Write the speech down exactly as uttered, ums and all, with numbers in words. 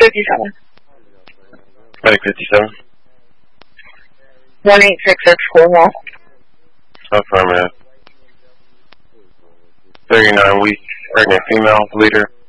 fifty-seven. Medic fifty-seven. one eight six six Cornwall. Affirmative. thirty-nine weeks, pregnant female, bleeder.